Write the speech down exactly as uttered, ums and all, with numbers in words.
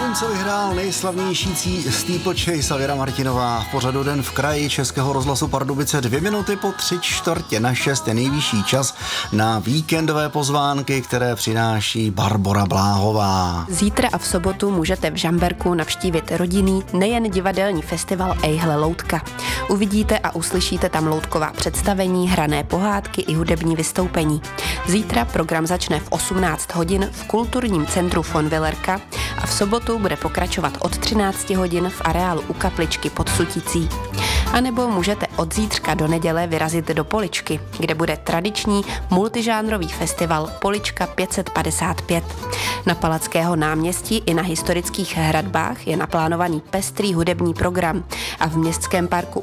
Ten, co vyhrál nejslavnější steeplechase, Věra Martinová. V pořadu Den v kraji Českého rozhlasu Pardubice dvě minuty po tři čtvrtě na šest je nejvyšší čas na víkendové pozvánky, které přináší Barbora Bláhová. Zítra a v sobotu můžete v Žamberku navštívit rodinný, nejen divadelní festival Ejhle loutka. Uvidíte a uslyšíte tam loutková představení, hrané pohádky i hudební vystoupení. Zítra program začne v osmnáct hodin v kulturním centru von Villerka a v sobotu bude pokračovat od třináct hodin v areálu u kapličky pod Suticí. A nebo můžete od zítřka do neděle vyrazit do Poličky, kde bude tradiční multižánrový festival Polička pět set padesát pět. Na Palackého náměstí i na historických hradbách je naplánovaný pestrý hudební program a v městském parku